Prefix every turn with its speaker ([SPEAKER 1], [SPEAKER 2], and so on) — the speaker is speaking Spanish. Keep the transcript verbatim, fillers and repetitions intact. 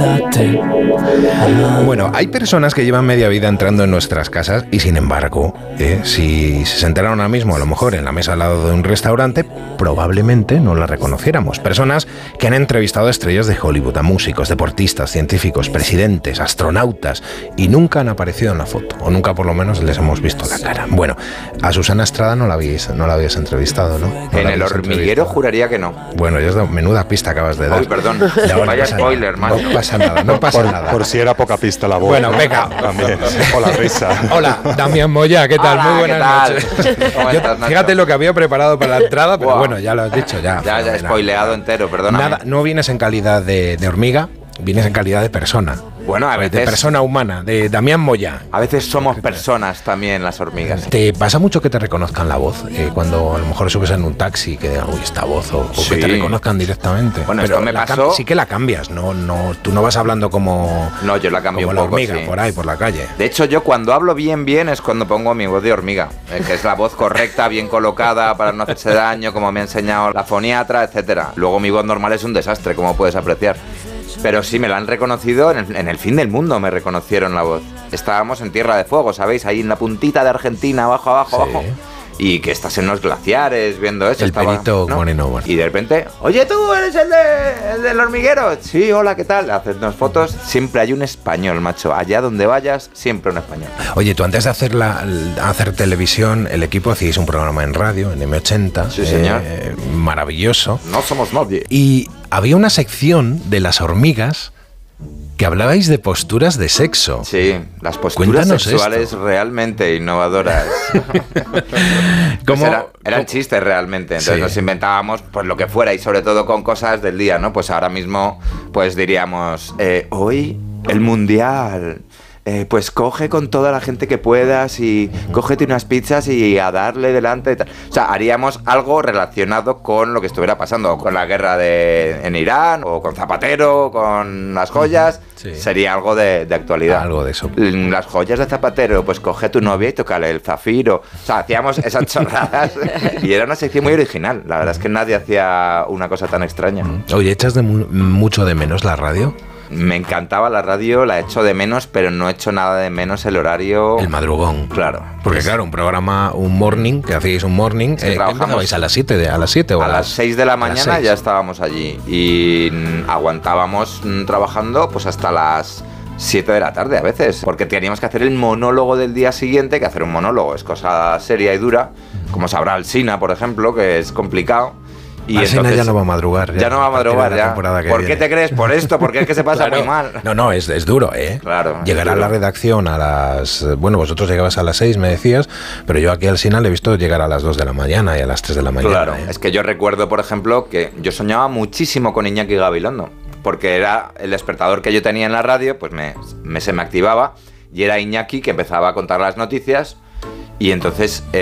[SPEAKER 1] olvídate.
[SPEAKER 2] Bueno, hay personas que llevan media vida entrando en nuestras casas y sin embargo, eh, si se sentaran ahora mismo a lo mejor en la mesa al lado de un restaurante, probablemente no la reconociéramos. Personas que han entrevistado a estrellas de Hollywood, a músicos, deportistas, científicos, presidentes, astronautas y nunca han aparecido en la foto, o nunca por lo menos les hemos visto la cara. Bueno, a Susana Estrada no la habéis, no la habíis entrevistado, ¿no? ¿No
[SPEAKER 3] en el hormiguero juraría que no.
[SPEAKER 2] Bueno, ya es de menuda pista acabas de dar.
[SPEAKER 3] Ay, perdón. Vaya spoiler,
[SPEAKER 2] macho. No pasa nada, no pasa
[SPEAKER 4] por,
[SPEAKER 2] nada.
[SPEAKER 4] Por si era poca pista la voz.
[SPEAKER 2] Bueno, venga.
[SPEAKER 4] También. O la risa.
[SPEAKER 2] Hola, Damián Moya, ¿qué tal?
[SPEAKER 3] Hola,
[SPEAKER 2] Muy buenas
[SPEAKER 3] ¿qué tal?
[SPEAKER 2] noches.
[SPEAKER 3] ¿Cómo
[SPEAKER 2] Yo,
[SPEAKER 3] estás, Nacho?
[SPEAKER 2] fíjate lo que había preparado para la entrada, pero
[SPEAKER 3] wow.
[SPEAKER 2] bueno, ya lo has dicho, ya.
[SPEAKER 3] Ya, ya he spoileado entero, perdóname.
[SPEAKER 2] Nada, no vienes en calidad de, de hormiga, vienes en calidad de persona.
[SPEAKER 3] Bueno, a veces...
[SPEAKER 2] De persona humana, de Damián Moya.
[SPEAKER 3] A veces somos personas también, las hormigas.
[SPEAKER 2] ¿Te pasa mucho que te reconozcan la voz? Eh, cuando a lo mejor subes en un taxi, que digan, uy, esta voz, o, o
[SPEAKER 3] Sí.
[SPEAKER 2] que te reconozcan directamente.
[SPEAKER 3] Bueno,
[SPEAKER 2] pero
[SPEAKER 3] esto me
[SPEAKER 2] la
[SPEAKER 3] pasó...
[SPEAKER 2] cam- sí que la cambias, no, no, tú no vas hablando como...
[SPEAKER 3] No, yo la cambio
[SPEAKER 2] como
[SPEAKER 3] un
[SPEAKER 2] la
[SPEAKER 3] poco,
[SPEAKER 2] hormiga,
[SPEAKER 3] sí.
[SPEAKER 2] por ahí, por la calle.
[SPEAKER 3] De hecho, yo cuando hablo bien, bien es cuando pongo mi voz de hormiga, eh, que es la voz correcta, bien colocada, para no hacerse daño, como me ha enseñado la foniatra, etcétera. Luego mi voz normal es un desastre, como puedes apreciar. Pero sí, me la han reconocido, en el, en el fin del mundo me reconocieron la voz. Estábamos en Tierra de Fuego, ¿sabéis? Ahí en la puntita de Argentina, abajo, abajo,
[SPEAKER 2] Sí.
[SPEAKER 3] abajo. Y que estás en los glaciares viendo eso.
[SPEAKER 2] El
[SPEAKER 3] estaba,
[SPEAKER 2] Perito
[SPEAKER 3] ¿no?
[SPEAKER 2] Moreno, bueno.
[SPEAKER 3] Y de repente, oye, tú eres el, de, el del hormiguero. Sí, hola, ¿qué tal? Hacernos fotos. Siempre hay un español, macho. Allá donde vayas, siempre un español.
[SPEAKER 2] Oye, tú antes de hacer, la, hacer televisión, el equipo hacíais un programa en radio, en eme ochenta.
[SPEAKER 3] Sí, señor.
[SPEAKER 2] Eh, maravilloso.
[SPEAKER 3] No somos nadie.
[SPEAKER 2] Y había una sección de las hormigas que hablabais de posturas de sexo.
[SPEAKER 3] Sí, las posturas
[SPEAKER 2] Cuéntanos
[SPEAKER 3] sexuales
[SPEAKER 2] esto.
[SPEAKER 3] realmente innovadoras.
[SPEAKER 2] ¿Cómo-
[SPEAKER 3] Pues era- eran
[SPEAKER 2] cómo-
[SPEAKER 3] chistes realmente, entonces
[SPEAKER 2] Sí.
[SPEAKER 3] nos inventábamos pues lo que fuera y sobre todo con cosas del día, ¿no? Pues ahora mismo pues diríamos, eh, hoy el mundial... Eh, pues coge con toda la gente que puedas y cógete unas pizzas y a darle delante y tal. O sea, haríamos algo relacionado con lo que estuviera pasando, con la guerra de, en Irán, o con Zapatero, con las joyas.
[SPEAKER 2] Sí.
[SPEAKER 3] Sería algo de, de actualidad.
[SPEAKER 2] Algo de eso.
[SPEAKER 3] Las joyas de Zapatero, pues coge a tu novia y tócale el zafiro. O sea, hacíamos esas chorradas y era una sección muy original. La verdad es que nadie hacía una cosa tan extraña.
[SPEAKER 2] Oye, ¿echas de mu- mucho de menos la radio?
[SPEAKER 3] Me encantaba la radio, la echo de menos, pero no echo nada de menos el horario.
[SPEAKER 2] El madrugón.
[SPEAKER 3] Claro.
[SPEAKER 2] Porque claro, un programa, un morning, que hacíais un morning,
[SPEAKER 3] Sí,
[SPEAKER 2] eh, ¿qué
[SPEAKER 3] trabajamos-
[SPEAKER 2] empezabais a las siete, de, a las siete o
[SPEAKER 3] A las seis de la mañana
[SPEAKER 2] seis?
[SPEAKER 3] ya estábamos allí y mm, aguantábamos mm, trabajando pues hasta las siete de la tarde a veces, porque teníamos que hacer el monólogo del día siguiente, que hacer un monólogo es cosa seria y dura, como sabrá Alsina, por ejemplo, que es complicado. Y
[SPEAKER 2] Alsina
[SPEAKER 3] entonces-
[SPEAKER 2] ya no va a madrugar.
[SPEAKER 3] Ya no va a
[SPEAKER 2] partir de
[SPEAKER 3] madrugar,
[SPEAKER 2] la
[SPEAKER 3] ya.
[SPEAKER 2] temporada que
[SPEAKER 3] ¿Por qué
[SPEAKER 2] viene.
[SPEAKER 3] te crees? Por esto, porque es que se pasa
[SPEAKER 2] Claro.
[SPEAKER 3] muy mal.
[SPEAKER 2] No, no, es, es duro, ¿eh?
[SPEAKER 3] Claro, es
[SPEAKER 2] Llegar a
[SPEAKER 3] duro.
[SPEAKER 2] la redacción a las... Bueno, vosotros llegabas a las seis, me decías, pero yo aquí al Sina le he visto llegar a las dos de la mañana y a las tres de la mañana.
[SPEAKER 3] Claro,
[SPEAKER 2] ¿eh?
[SPEAKER 3] es que yo recuerdo, por ejemplo, que yo soñaba muchísimo con Iñaki Gabilondo, porque era el despertador que yo tenía en la radio, pues me, me- se me activaba, y era Iñaki que empezaba a contar las noticias, y entonces...